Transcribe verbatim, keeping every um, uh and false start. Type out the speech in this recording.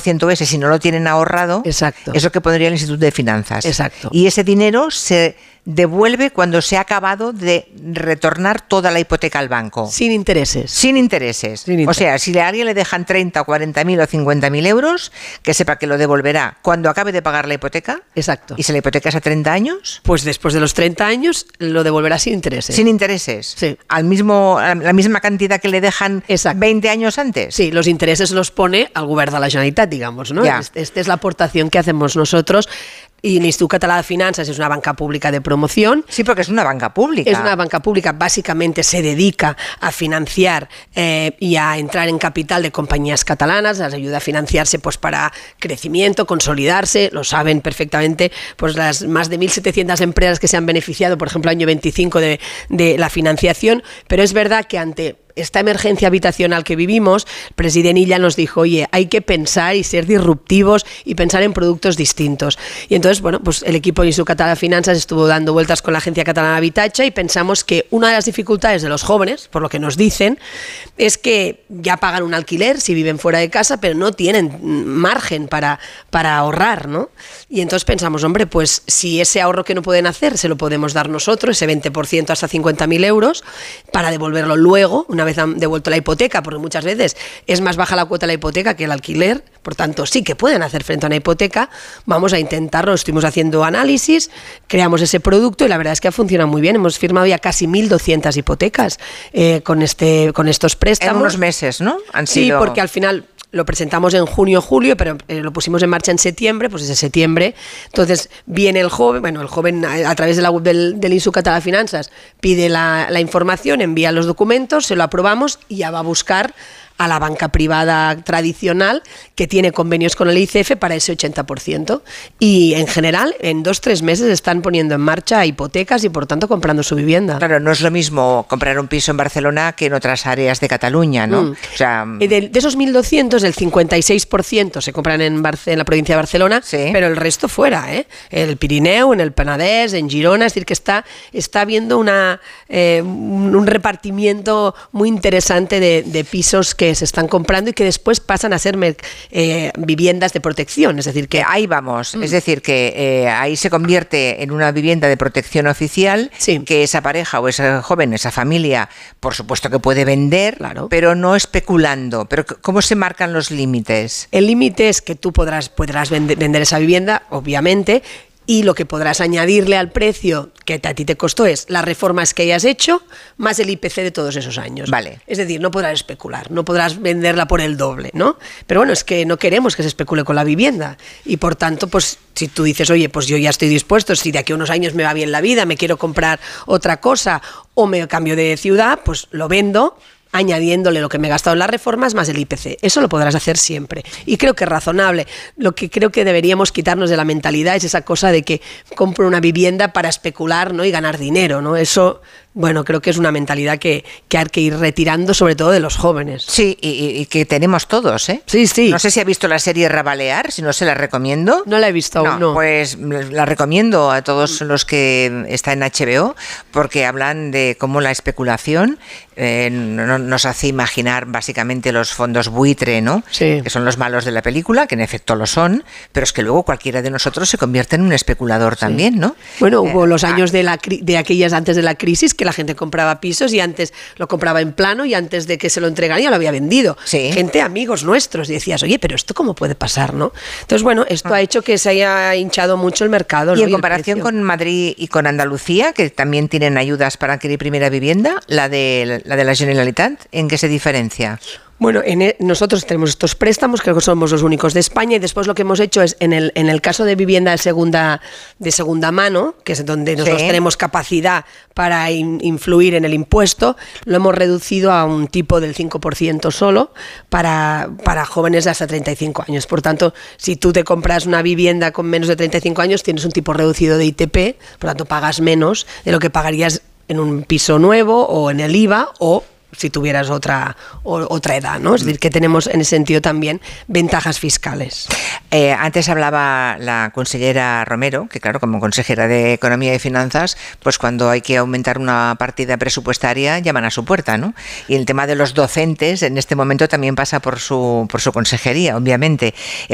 ciento ese, si no lo tienen ahorrado, Exacto. eso que pondría el Instituto de Finanzas. Exacto. Y ese dinero se devuelve cuando se ha acabado de retornar toda la hipoteca al banco. Sin intereses. Sin intereses. Sin interés. O sea, si a alguien le dejan treinta o cuarenta mil o cincuenta mil euros, que sepa que lo devolverá cuando acabe de pagar la hipoteca. Exacto. ¿Y si la hipoteca es a treinta años? Pues después de los treinta años lo devolverá sin intereses. Sin intereses. Sí. Al mismo, a la misma cantidad que le dejan Exacto. veinte años antes. Sí, los intereses los pone al govern de la Generalitat, digamos, ¿no? Ya. Esta este es la aportación que hacemos nosotros. Y l'Institut Català de Finanzas es una banca pública de promoción. Sí, porque es una banca pública. Es una banca pública, básicamente se dedica a financiar eh, y a entrar en capital de compañías catalanas, las ayuda a financiarse pues para crecimiento, consolidarse, lo saben perfectamente, pues las más de mil setecientas empresas que se han beneficiado, por ejemplo, año veinticinco de, de la financiación, pero es verdad que ante esta emergencia habitacional que vivimos, el presidente Illa nos dijo, oye, hay que pensar y ser disruptivos y pensar en productos distintos. Y entonces, bueno, pues el equipo de Institut Català de Finanzas estuvo dando vueltas con la Agencia Catalana de Habitatge y pensamos que una de las dificultades de los jóvenes, por lo que nos dicen, es que ya pagan un alquiler si viven fuera de casa, pero no tienen margen para, para ahorrar, ¿no? Y entonces pensamos, hombre, pues si ese ahorro que no pueden hacer se lo podemos dar nosotros, ese veinte por ciento hasta cincuenta mil euros, para devolverlo luego, una vez han devuelto la hipoteca, porque muchas veces es más baja la cuota de la hipoteca que el alquiler, por tanto sí que pueden hacer frente a una hipoteca, vamos a intentarlo, estuvimos haciendo análisis, creamos ese producto y la verdad es que ha funcionado muy bien, hemos firmado ya casi mil doscientas hipotecas eh, con, este, con estos préstamos. En unos meses, ¿no? Han sí, sido... porque al final... Lo presentamos en junio, julio, pero eh, lo pusimos en marcha en septiembre, pues desde septiembre. Entonces viene el joven, bueno, el joven a, a través de la web del, del Institut Català de Finanzas pide la, la información, envía los documentos, se lo aprobamos y ya va a buscar a la banca privada tradicional que tiene convenios con el I C F para ese ochenta por ciento. Y en general, en dos, tres meses están poniendo en marcha hipotecas y por tanto comprando su vivienda. Claro, no es lo mismo comprar un piso en Barcelona que en otras áreas de Cataluña, ¿no? Mm. O sea, de, de esos mil doscientos, el cincuenta y seis por ciento se compran en, Barce, en la provincia de Barcelona, sí. Pero el resto fuera, ¿eh? En el Pirineo, en el Penedès, en Girona, es decir, que está, está habiendo una, eh, un, un repartimiento muy interesante de, de pisos que se están comprando y que después pasan a ser eh, viviendas de protección, es decir que ahí vamos, mm. es decir que eh, ahí se convierte en una vivienda de protección oficial, sí. Que esa pareja o ese joven, esa familia, por supuesto que puede vender, claro. Pero no especulando. Pero ¿cómo se marcan los límites? El límite es que tú podrás, podrás vender, vender esa vivienda, obviamente. Y lo que podrás añadirle al precio que a ti te costó es las reformas que hayas hecho más el I P C de todos esos años. Vale. Es decir, no podrás especular, no podrás venderla por el doble, ¿no? Pero bueno, es que no queremos que se especule con la vivienda y por tanto, pues si tú dices, oye, pues yo ya estoy dispuesto, si de aquí a unos años me va bien la vida, me quiero comprar otra cosa o me cambio de ciudad, pues lo vendo, añadiéndole lo que me he gastado en las reformas más el I P C. Eso lo podrás hacer siempre. Y creo que es razonable. Lo que creo que deberíamos quitarnos de la mentalidad es esa cosa de que compro una vivienda para especular, ¿no? Y ganar dinero, ¿no? Eso, bueno, creo que es una mentalidad que, que hay que ir retirando, sobre todo de los jóvenes. Sí, y, y que tenemos todos, ¿eh? Sí, sí. No sé si ha visto la serie Rabalear, si no se la recomiendo. No la he visto aún, no. Pues la recomiendo a todos los que está en H B O, porque hablan de cómo la especulación eh, no, nos hace imaginar básicamente los fondos buitre, ¿no? Sí. Que son los malos de la película, que en efecto lo son, pero es que luego cualquiera de nosotros se convierte en un especulador sí. también, ¿no? Bueno, hubo eh, los años ah, de, la, de aquellas antes de la crisis que la gente compraba pisos y antes lo compraba en plano y antes de que se lo entregaran ya lo había vendido. Sí. Gente, amigos nuestros, y decías, oye, pero ¿esto cómo puede pasar, no? Entonces, bueno, esto ah. ha hecho que se haya hinchado mucho el mercado. Y ¿no? en y comparación con Madrid y con Andalucía, que también tienen ayudas para adquirir primera vivienda, la de la de la Generalitat, ¿en qué se diferencia? Bueno, en el, nosotros tenemos estos préstamos, creo que somos los únicos de España, y después lo que hemos hecho es, en el, en el caso de vivienda de segunda, de segunda mano, que es donde nosotros sí. tenemos capacidad para in, influir en el impuesto, lo hemos reducido a un tipo del cinco por ciento solo para, para jóvenes de hasta treinta y cinco años. Por tanto, si tú te compras una vivienda con menos de treinta y cinco años, tienes un tipo reducido de I T P, por tanto pagas menos de lo que pagarías en un piso nuevo o en el I V A o si tuvieras otra o, otra edad, ¿no? Es decir, que tenemos en ese sentido también ventajas fiscales. Eh, antes hablaba la consellera Romero, que claro, como consejera de Economía y Finanzas, pues cuando hay que aumentar una partida presupuestaria llaman a su puerta, ¿no? Y el tema de los docentes en este momento también pasa por su por su consejería, obviamente.